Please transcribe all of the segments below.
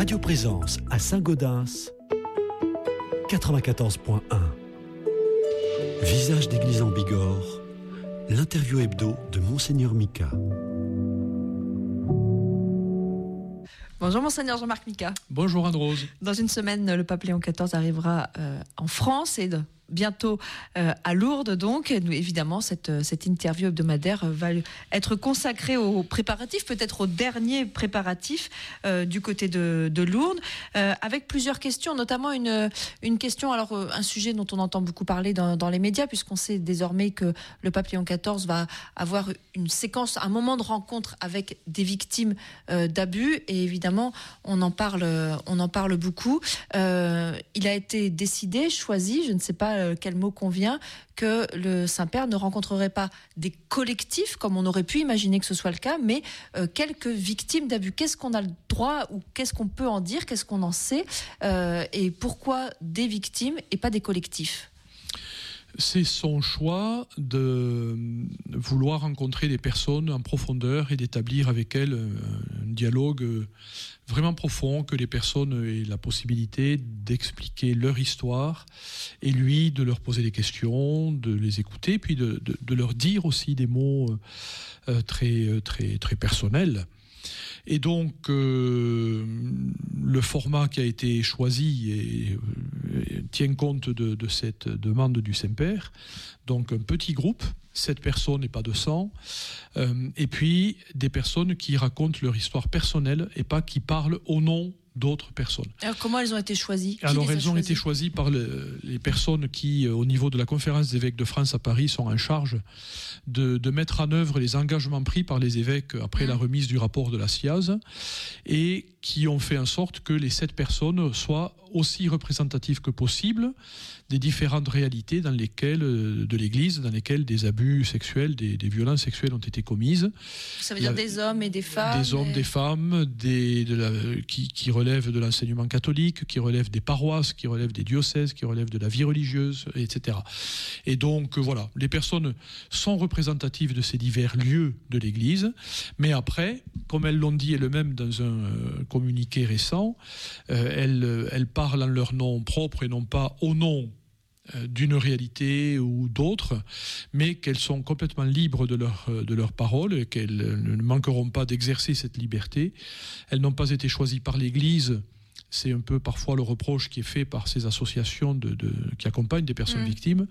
Radio Présence à Saint-Gaudens, 94.1. Visage d'église en Bigorre, l'interview hebdo de Monseigneur Mika. Bonjour Monseigneur Jean-Marc Mika. Bonjour Anne-Rose. Dans une semaine, le pape Léon XIV arrivera en France et bientôt à Lourdes. Donc, nous, évidemment, cette interview hebdomadaire va être consacrée aux préparatifs, peut-être aux derniers préparatifs du côté de Lourdes, avec plusieurs questions, notamment une question, alors un sujet dont on entend beaucoup parler dans les médias, puisqu'on sait désormais que le pape Léon XIV va avoir une séquence, un moment de rencontre avec des victimes d'abus, et évidemment, on en parle beaucoup. Il a été décidé, choisi, je ne sais pas quel mot convient, que le Saint-Père ne rencontrerait pas des collectifs, comme on aurait pu imaginer que ce soit le cas, mais quelques victimes d'abus. Qu'est-ce qu'on a le droit, ou qu'est-ce qu'on peut en dire, qu'est-ce qu'on en sait, et pourquoi des victimes et pas des collectifs ? C'est son choix de vouloir rencontrer des personnes en profondeur et d'établir avec elles un dialogue vraiment profond, que les personnes aient la possibilité d'expliquer leur histoire et lui de leur poser des questions, de les écouter, puis de leur dire aussi des mots très, très, très personnels. Et donc, le format qui a été choisi tient compte de cette demande du Saint-Père. Donc, un petit groupe, 7 personnes et pas 200, et puis des personnes qui racontent leur histoire personnelle et pas qui parlent au nom d'autres personnes. Alors, comment elles ont été choisies ? Alors, elles ont été choisies par les personnes qui, au niveau de la Conférence des évêques de France à Paris, sont en charge de mettre en œuvre les engagements pris par les évêques après la remise du rapport de la SIAZ, et qui ont fait en sorte que les 7 personnes soient aussi représentatives que possible des différentes réalités de l'Église, dans lesquelles des abus sexuels, des violences sexuelles ont été commises. Ça veut dire des hommes et des femmes. Des hommes, des femmes, qui relèvent de l'enseignement catholique, qui relèvent des paroisses, qui relèvent des diocèses, qui relèvent de la vie religieuse, etc. Et donc, voilà, les personnes sont représentatives de ces divers lieux de l'Église, mais après, comme elles l'ont dit elles-mêmes dans un communiqué récent, elles parlent en leur nom propre et non pas au nom d'une réalité ou d'autres, mais qu'elles sont complètement libres de leur parole et qu'elles ne manqueront pas d'exercer cette liberté. Elles n'ont pas été choisies par l'Église. C'est un peu parfois le reproche qui est fait par ces associations qui accompagnent des personnes victimes,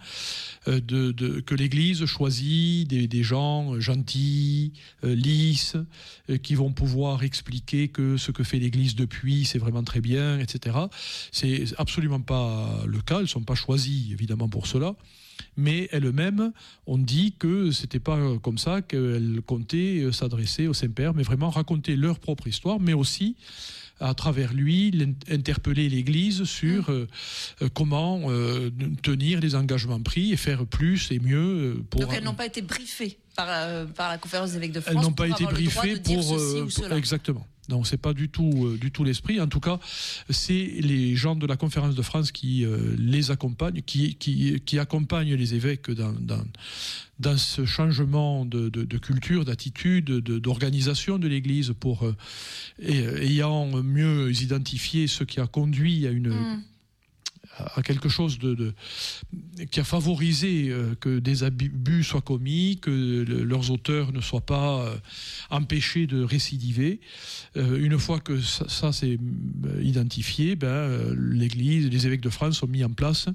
que l'Église choisit des gens gentils, lisses, qui vont pouvoir expliquer que ce que fait l'Église depuis, c'est vraiment très bien, etc. C'est absolument pas le cas. Elles ne sont pas choisies, évidemment, pour cela. Mais elles-mêmes ont dit que c'était pas comme ça qu'elles comptaient s'adresser au Saint-Père, mais vraiment raconter leur propre histoire, mais aussi à travers lui, interpeller l'Église sur comment tenir les engagements pris et faire plus et mieux. Donc elles n'ont pas été briefées par la Conférence des évêques de France. Elles n'ont pas été briefées pour exactement. Non, c'est pas du tout l'esprit. En tout cas, c'est les gens de la Conférence de France qui les accompagnent, qui accompagnent les évêques dans ce changement de culture, d'attitude, d'organisation de l'Église, pour ayant mieux identifié ce qui a conduit à quelque chose qui a favorisé que des abus soient commis, que leurs auteurs ne soient pas empêchés de récidiver. Une fois que ça s'est identifié, l'Église, les évêques de France ont mis en place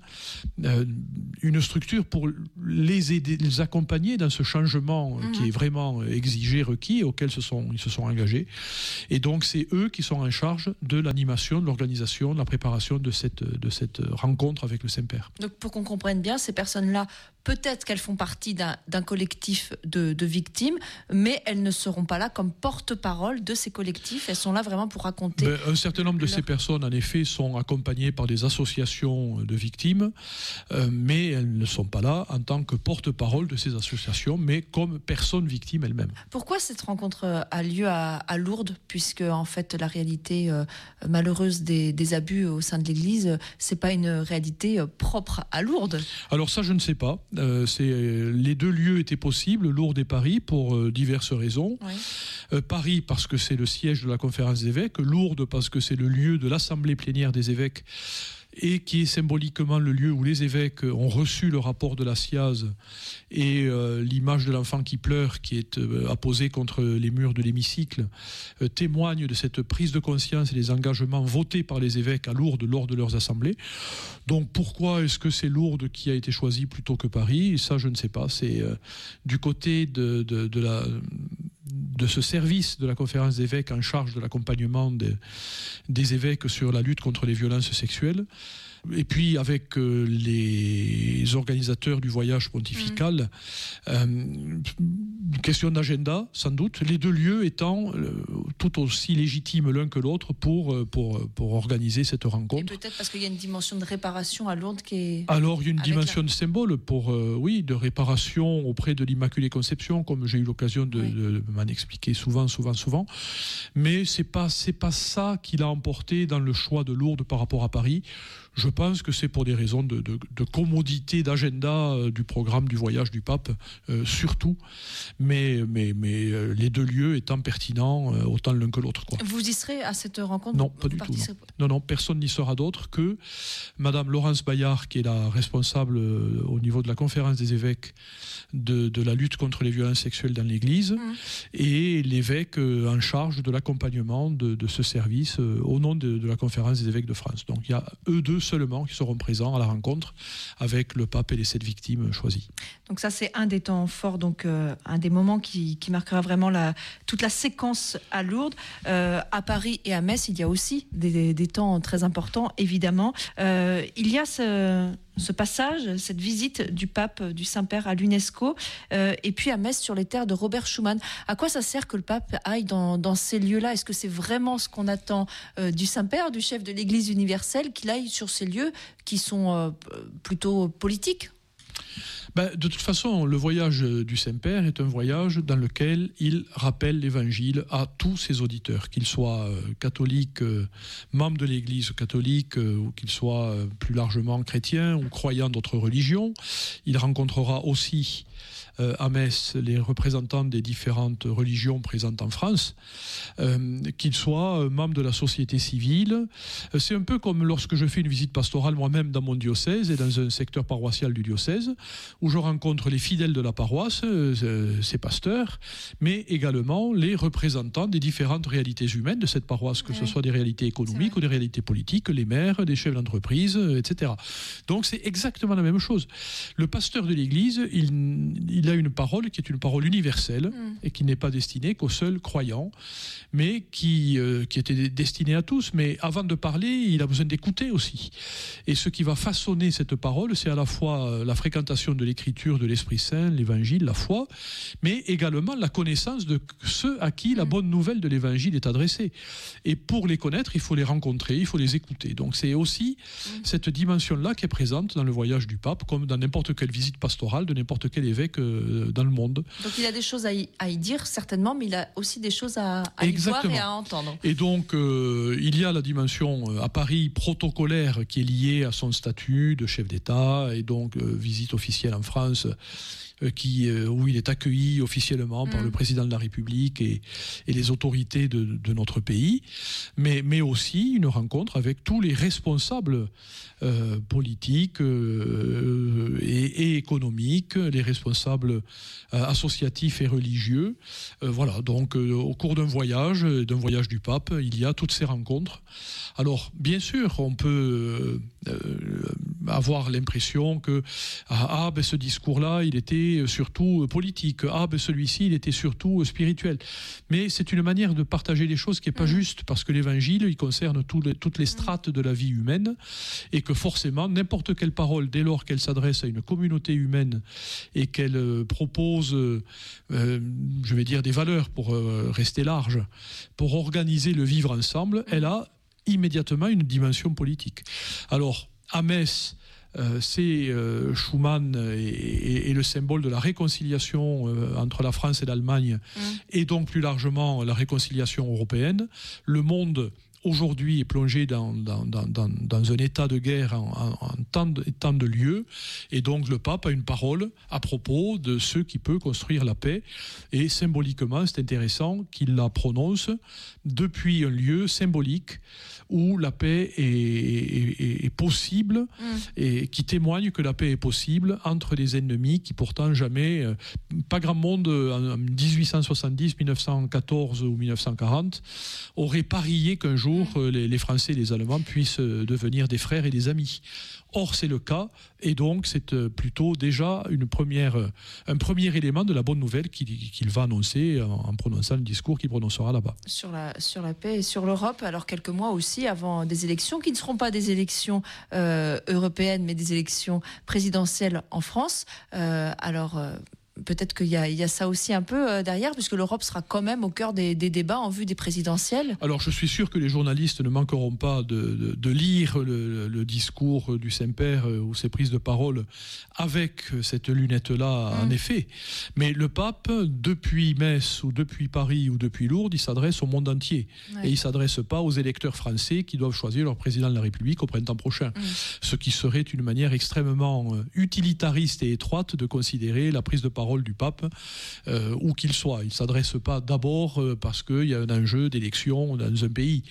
une structure pour les aider, les accompagner dans ce changement qui est vraiment exigé, requis, auquel ils se sont engagés. Et donc c'est eux qui sont en charge de l'animation, de l'organisation, de la préparation de cette rencontre avec le Saint-Père. Donc pour qu'on comprenne bien, ces personnes-là, peut-être qu'elles font partie d'un collectif de victimes, mais elles ne seront pas là comme porte-parole de ces collectifs. Elles sont là vraiment pour raconter... Un certain nombre de ces personnes, en effet, sont accompagnées par des associations de victimes, mais elles ne sont pas là en tant que porte-parole de ces associations, mais comme personnes victimes elles-mêmes. Pourquoi cette rencontre a lieu à Lourdes, puisque en fait la réalité malheureuse des abus au sein de l'Église, c'est pas une réalité propre à Lourdes. Alors ça, je ne sais pas. Les deux lieux étaient possibles, Lourdes et Paris, pour diverses raisons. Oui. Paris, parce que c'est le siège de la conférence des évêques. Lourdes, parce que c'est le lieu de l'assemblée plénière des évêques, et qui est symboliquement le lieu où les évêques ont reçu le rapport de la SIAZ et l'image de l'enfant qui pleure, qui est apposée contre les murs de l'hémicycle, témoigne de cette prise de conscience et des engagements votés par les évêques à Lourdes lors de leurs assemblées. Donc pourquoi est-ce que c'est Lourdes qui a été choisi plutôt que Paris ? Ça, je ne sais pas. C'est du côté de ce service de la conférence des évêques en charge de l'accompagnement des évêques sur la lutte contre les violences sexuelles. Et puis avec les organisateurs du voyage pontifical, question d'agenda sans doute, les deux lieux étant tout aussi légitimes l'un que l'autre pour organiser cette rencontre. Et peut-être parce qu'il y a une dimension de réparation à Lourdes qui est... Alors il y a une dimension de symbole de réparation auprès de l'Immaculée Conception, comme j'ai eu l'occasion de m'en expliquer souvent, mais c'est pas ça qui l'a emporté dans le choix de Lourdes par rapport à Paris. Je pense que c'est pour des raisons de commodité d'agenda du programme du voyage du pape, surtout. Mais les deux lieux étant pertinents autant l'un que l'autre. Vous y serez à cette rencontre ? Non, pas du tout. Non, personne n'y sera d'autre que Madame Laurence Bayard, qui est la responsable au niveau de la conférence des évêques de la lutte contre les violences sexuelles dans l'Église, et l'évêque en charge de l'accompagnement de ce service au nom de la conférence des évêques de France. Donc il y a eux deux seulement qui seront présents à la rencontre avec le pape et les 7 victimes choisies. Donc ça, c'est un des temps forts, donc un des moments qui marquera vraiment toute la séquence à Lourdes. À Paris et à Metz, il y a aussi des temps très importants, évidemment. Il y a ce passage, cette visite du pape, du Saint-Père à l'UNESCO, et puis à Metz sur les terres de Robert Schuman. À quoi ça sert que le pape aille dans ces lieux-là ? Est-ce que c'est vraiment ce qu'on attend du Saint-Père, du chef de l'Église universelle, qu'il aille sur ces lieux qui sont plutôt politiques ? De toute façon, le voyage du Saint-Père est un voyage dans lequel il rappelle l'Évangile à tous ses auditeurs, qu'ils soient catholiques, membres de l'Église catholique, ou qu'ils soient plus largement chrétiens ou croyants d'autres religions. Il rencontrera aussi à Metz les représentants des différentes religions présentes en France, qu'ils soient membres de la société civile. C'est un peu comme lorsque je fais une visite pastorale moi-même dans mon diocèse et dans un secteur paroissial du diocèse, où je rencontre les fidèles de la paroisse, ces pasteurs, mais également les représentants des différentes réalités humaines de cette paroisse, que ce soit des réalités économiques ou des réalités politiques, les maires, des chefs d'entreprise, etc. Donc c'est exactement la même chose. Le pasteur de l'Église, il a une parole qui est une parole universelle et qui n'est pas destinée qu'aux seuls croyants, mais qui était destinée à tous. Mais avant de parler, il a besoin d'écouter aussi. Et ce qui va façonner cette parole, c'est à la fois la fréquentation de l'Écriture, de l'Esprit Saint, l'Évangile, la foi, mais également la connaissance de ceux à qui la bonne nouvelle de l'Évangile est adressée. Et pour les connaître, il faut les rencontrer, il faut les écouter. Donc c'est aussi cette dimension-là qui est présente dans le voyage du pape, comme dans n'importe quelle visite pastorale de n'importe quel évêque dans le monde. Donc il a des choses à y dire, certainement, mais il a aussi des choses à y voir et à entendre. Et donc, il y a la dimension à Paris protocolaire qui est liée à son statut de chef d'État, et donc visite officielle en France, où il est accueilli officiellement par le président de la République et les autorités de notre pays, mais aussi une rencontre avec tous les responsables politiques et économiques, les responsables associatifs et religieux. Voilà, donc au cours d'un voyage du pape, il y a toutes ces rencontres. Alors, bien sûr, on peut avoir l'impression que ce discours-là, il était surtout politique. Celui-ci, il était surtout spirituel. Mais c'est une manière de partager les choses qui n'est pas juste, parce que l'Évangile, il concerne toutes les strates de la vie humaine, et que forcément, n'importe quelle parole, dès lors qu'elle s'adresse à une communauté humaine et qu'elle propose, je vais dire, des valeurs pour rester large, pour organiser le vivre ensemble, elle a immédiatement une dimension politique. Alors, à Metz, c'est Schuman et le symbole de la réconciliation entre la France et l'Allemagne, et donc plus largement la réconciliation européenne. Le monde aujourd'hui est plongé dans un état de guerre en tant de lieu, et donc le pape a une parole à propos de ce qui peut construire la paix, et symboliquement c'est intéressant qu'il la prononce depuis un lieu symbolique où la paix est possible, et qui témoigne que la paix est possible entre des ennemis qui pourtant jamais, pas grand monde en 1870, 1914 ou 1940 aurait parié qu'un jour les Français et les Allemands puissent devenir des frères et des amis. Or, c'est le cas, et donc c'est plutôt déjà un premier élément de la bonne nouvelle qu'il va annoncer en prononçant le discours qu'il prononcera là-bas. Sur la paix et sur l'Europe, alors quelques mois aussi avant des élections qui ne seront pas des élections européennes, mais des élections présidentielles en France. Peut-être qu'il y a ça aussi un peu derrière, puisque l'Europe sera quand même au cœur des débats en vue des présidentielles. Alors je suis sûr que les journalistes ne manqueront pas de lire le discours du Saint-Père ou ses prises de parole avec cette lunette-là, en effet. Mais le pape, depuis Metz ou depuis Paris ou depuis Lourdes, il s'adresse au monde entier. Et il ne s'adresse pas aux électeurs français qui doivent choisir leur président de la République au printemps prochain. Ce qui serait une manière extrêmement utilitariste et étroite de considérer la prise de parole du pape, où qu'il soit. Il ne s'adresse pas d'abord parce qu'il y a un enjeu d'élection dans un pays.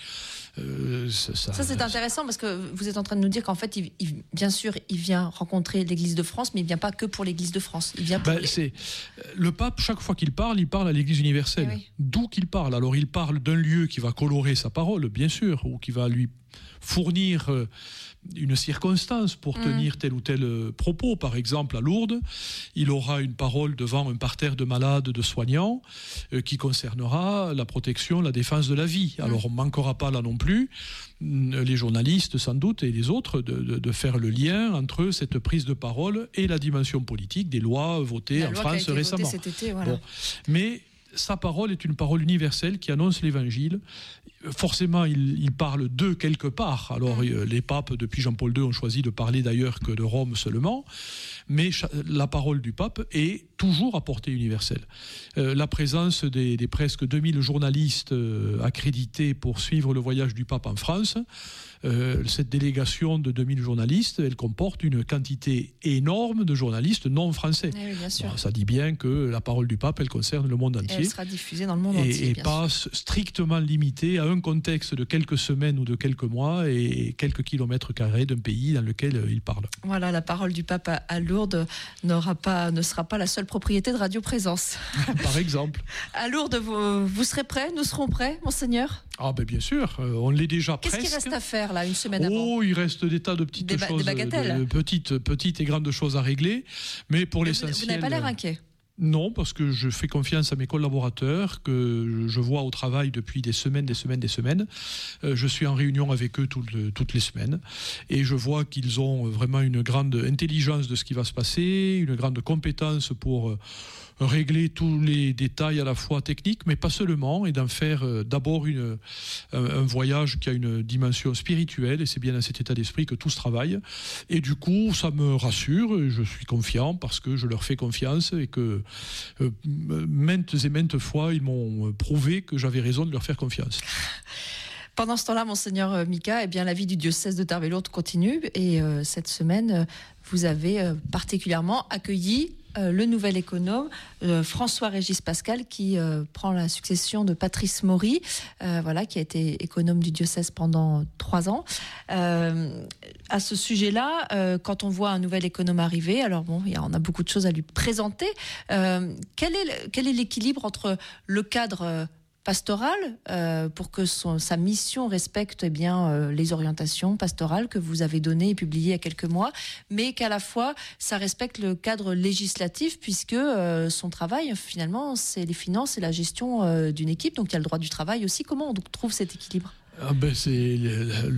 Ça c'est intéressant, parce que vous êtes en train de nous dire qu'en fait, bien sûr, il vient rencontrer l'Église de France, mais il ne vient pas que pour l'Église de France. Il vient pour le pape, chaque fois qu'il parle, il parle à l'Église universelle. D'où qu'il parle. Alors il parle d'un lieu qui va colorer sa parole, bien sûr, ou qui va lui fournir une circonstance pour tenir tel ou tel propos. Par exemple, à Lourdes, il aura une parole devant un parterre de malades, de soignants, qui concernera la protection, la défense de la vie. Alors on ne manquera pas là non plus, les journalistes sans doute et les autres, de faire le lien entre cette prise de parole et la dimension politique des lois votées en France récemment. Cet été, voilà. Bon. Mais sa parole est une parole universelle qui annonce l'Évangile. Forcément, il parle d'eux quelque part. Alors, les papes, depuis Jean-Paul II, ont choisi de parler d'ailleurs que de Rome seulement. Mais la parole du pape est toujours à portée universelle. La présence des presque 2000 journalistes accrédités pour suivre le voyage du pape en France, cette délégation de 2000 journalistes, elle comporte une quantité énorme de journalistes non français. Oui, bien sûr. Bon, ça dit bien que la parole du pape, elle concerne le monde entier. Et elle sera diffusée dans le monde entier. Et pas strictement limitée à un contexte de quelques semaines ou de quelques mois et quelques kilomètres carrés d'un pays dans lequel il parle. Voilà, la parole du pape à Lourdes ne sera pas la seule propriété de Radio Présence. Par exemple. À Lourdes, vous serez prêts? Nous serons prêts, Monseigneur? Ah ben bien sûr, on l'est déjà presque. Qu'est-ce qu'il reste à faire là, une semaine avant? Oh, il reste des tas de petites choses, de petites et grandes choses à régler, mais pour l'essentiel. Vous n'avez pas l'air inquiet? Non, parce que je fais confiance à mes collaborateurs que je vois au travail depuis des semaines. Je suis en réunion avec eux toutes les semaines et je vois qu'ils ont vraiment une grande intelligence de ce qui va se passer, une grande compétence pour régler tous les détails à la fois techniques, mais pas seulement, et d'en faire d'abord un voyage qui a une dimension spirituelle, et c'est bien dans cet état d'esprit que tout se travaille. Et du coup, ça me rassure, et je suis confiant parce que je leur fais confiance et que maintes et maintes fois, ils m'ont prouvé que j'avais raison de leur faire confiance. Pendant ce temps-là, Monseigneur Mika, eh bien, la vie du diocèse de Tarbes-Lourdes continue, et cette semaine, vous avez particulièrement accueilli le nouvel économe, François-Régis Pascal, qui prend la succession de Patrice Maury, qui a été économe du diocèse pendant 3 ans. À ce sujet-là, quand on voit un nouvel économe arriver, alors bon, on a beaucoup de choses à lui présenter. Quel est l'équilibre entre le cadre pastoral, pour que sa mission respecte les orientations pastorales que vous avez données et publiées il y a quelques mois, mais qu'à la fois ça respecte le cadre législatif, puisque son travail finalement c'est les finances et la gestion d'une équipe, donc il y a le droit du travail aussi. Comment on trouve cet équilibre? C'est